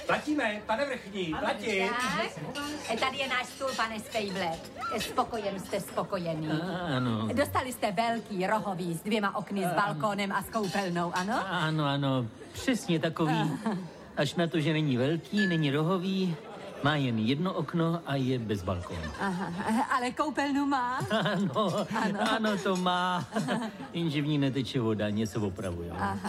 Platíme, pane vrchní, platím. Tady je náš stůl, pane Spejble. Jste spokojený. Ano. Dostali jste velký, rohový, s 2 okny, s balkónem a s koupelnou, ano? Ano, přesně takový. Až na to, že není velký, není rohový, má jen 1 okno a je bez balkónu. Ale koupelnu má? Ano, to má. Jenže v ní neteče voda, něco opravuje.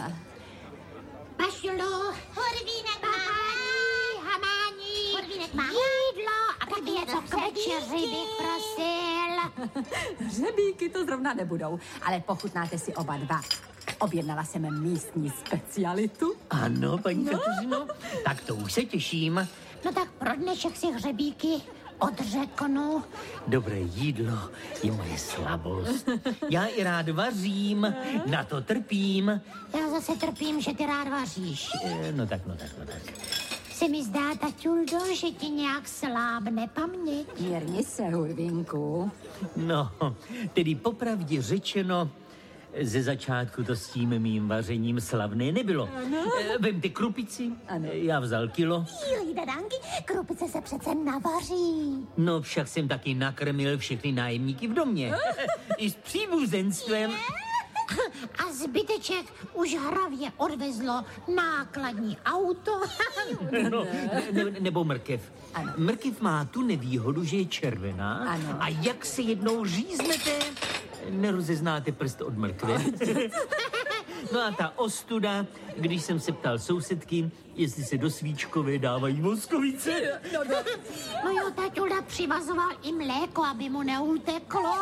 Pašulo, Horvínek má, Hamání, Horvínek má jídlo a taky něco k večeři bych prosil. Hřebíky to zrovna nebudou, ale pochutnáte si oba 2. Objednala jsem místní specialitu. Ano, paní Kateřino, tak to už se těším. No tak pro dnešek si hřebíky odřeknu. Dobré jídlo je moje slabost. Já i rád vařím, na to trpím. Já zase trpím, že ty rád vaříš. No tak. Se mi zdá, taťuldo, že ti nějak slábne paměť. Mírni se, Hurvínku. No, tedy popravdě řečeno, ze začátku to s tím mým vařením slavné nebylo. Vemte krupici, já vzal kilo. Jo, dadanky, krupice se přece navaří. No však jsem taky nakrmil všechny nájemníky v domě. I s příbuzenstvem. A zbyteček už hravě odvezlo nákladní auto. Nebo mrkev. Ano. Mrkev má tu nevýhodu, že je červená. Ano. A jak se jednou říznete, nerozeznáte prst od mrkve. No a ta ostuda, když jsem se ptal sousedky, jestli se do svíčkové dávají moskovice. No jo, taťulda přivazoval i mléko, aby mu neuteklo.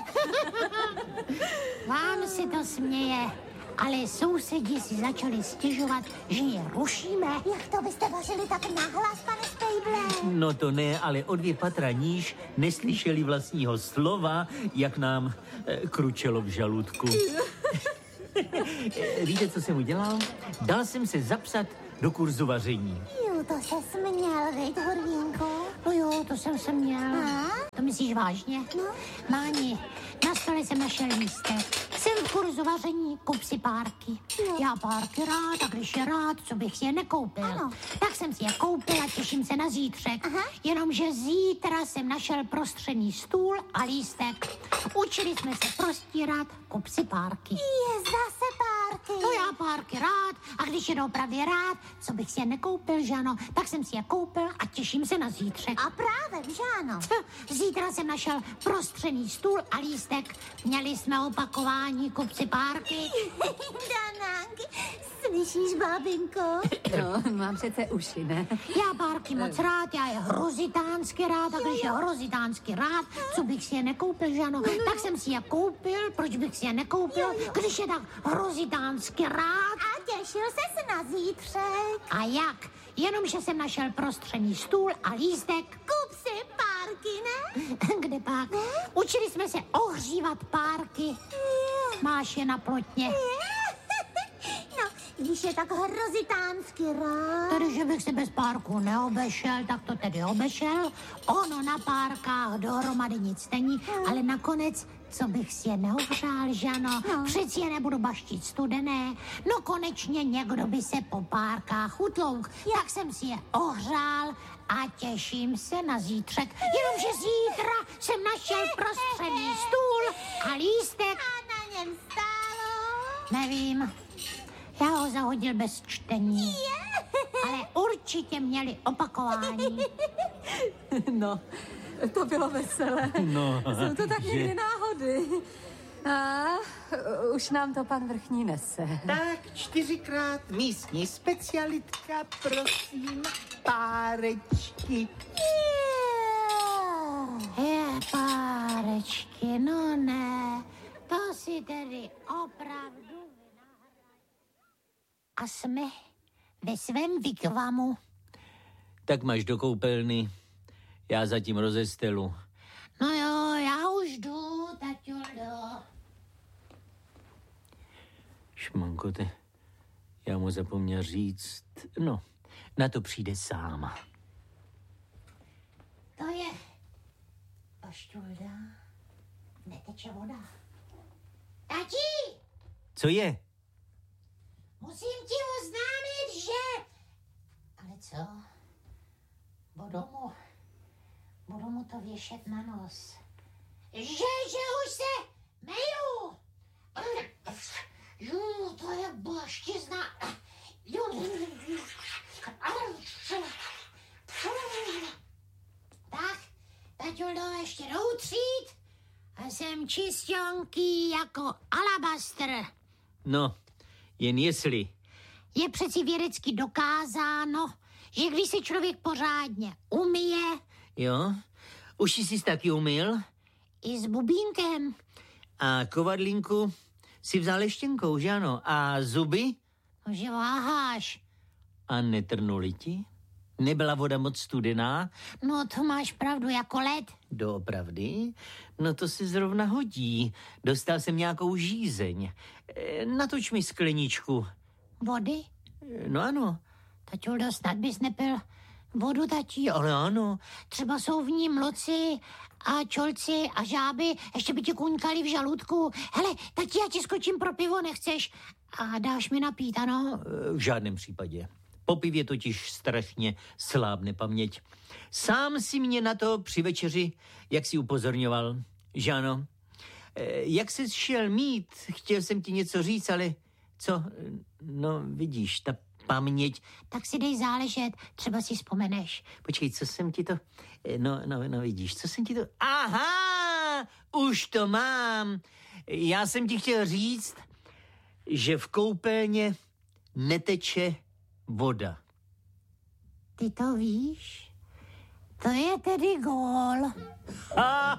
Vám si to směje, ale sousedi si začali stěžovat, že je rušíme. Jak to byste vařili tak nahlas, pane Spejble? No to ne, ale o 2 patra níž neslyšeli vlastního slova, jak nám kručelo v žaludku. Víte, co jsem udělal? Dal jsem se zapsat do kurzu vaření. Jo, to se směl, veď, Horvínko? No jo, to jsem se měl. To myslíš vážně? No. Máni, na stole jsem našel lístek. Jsem v kurzu vaření, kup si párky. No. Já párky rád, a když je rád, co bych si je nekoupil. Ano. Tak jsem si je koupil a těším se na zítřek. Aha. Jenomže zítra jsem našel prostřený stůl a lístek. Učili jsme se prostírat, kup si párky. Je zase párky. No já párky rád, a když je opravdu rád, co bych si je nekoupil, že ano, tak jsem si je koupil a těším se na zítřek. A právě, že ano. Zítra jsem našel prostřený stůl a lístek. Měli jsme opakování, kup si párky. Danánky, slyšíš, bábinko? No, mám přece uši, ne? Já párky moc rád, já je hrozitánsky rád, a když je hrozitánsky rád, co bych si je nekoupil, že ano, tak jsem si je koupil, proč bych si je nekoupil, když je tak hrozitánsky rád. A těšil ses na zítřek. A jak? Jenomže jsem našel prostřený stůl a lístek. Kup si párky, ne? Kde pak? Učili jsme se ohřívat párky. Máš je na plotně. No, když je tak hrozitánsky rád. Tedy, že bych se bez párku neobešel, tak to tedy obešel. Ono na párkách dohromady nic není, ale nakonec, co bych si je neohřál, že ano? Přeci je nebudu baštit studené. No konečně někdo by se po párkách utlouk. Tak jsem si je ohřál a těším se na zítřek. Jenomže zítra jsem našel prostřený stůl a lístek. A na něm stálo? Nevím. Já ho zahodil bez čtení. Ale určitě měli opakování. No, to bylo veselé. No, Jsou to tak někdy náhody. A už nám to pan vrchní nese. Tak 4krát místní specialitka, prosím, párečky. Je, párečky, no ne, to si tedy opravdu a jsme ve svém vikvamu. Tak máš do koupelny, já zatím rozestelu. No jo, já už jdu, taťuldo. Šmankote, já mu zapomněl říct, no, na to přijde sám. To je paštulda, neteče voda. Tati! Co je? Musím ti oznámit, že... Ale co? Budu mu to věšet na nos. Že už se meju! To je baštězna. Tak, taťuldo, ještě doutřít a jsem čistionký jako alabastr. No, jen jestli. Je přeci vědecky dokázáno, že když se člověk pořádně umyje... Jo? Uši jsi taky umyl? I s bubínkem. A kovadlinku si vzal leštěnkou, že ano? A zuby? Že váháš. A netrnuli ti? Nebyla voda moc studená? No to máš pravdu, jako led. Doopravdy? No to se zrovna hodí. Dostal jsem nějakou žízeň. Natoč mi skleničku. Vody? No ano. Taťuldo, snad bys nepil vodu, tatí. Ale ano. Třeba jsou v ní mloci a čolci a žáby, ještě by ti kuňkali v žaludku. Hele, tati, já ti skočím pro pivo, nechceš? A dáš mi napít, ano? V žádném případě. Po pivě totiž strašně slábne paměť. Sám si mě na to při večeři, jak si upozorňoval, že ano. Jak jsi šel mít, chtěl jsem ti něco říct, ale co? No vidíš, ta paměť. Tak si dej záležet, třeba si vzpomeneš. Počkej, co jsem ti to... No vidíš, co jsem ti to... Aha, už to mám. Já jsem ti chtěl říct, že v koupelně neteče voda. Ty to víš? To je tedy gól.